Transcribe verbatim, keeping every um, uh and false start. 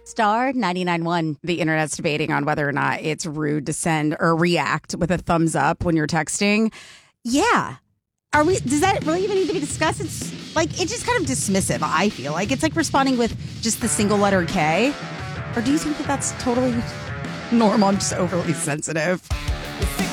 Star ninety-nine point one. The internet's debating on whether or not it's rude to send or react with a thumbs up when you're texting. Yeah. Are we? Does that really even need to be discussed? It's like, it's just kind of dismissive, I feel like. It's like responding with just the single letter K. Or do you think that that's totally normal? I'm just overly sensitive.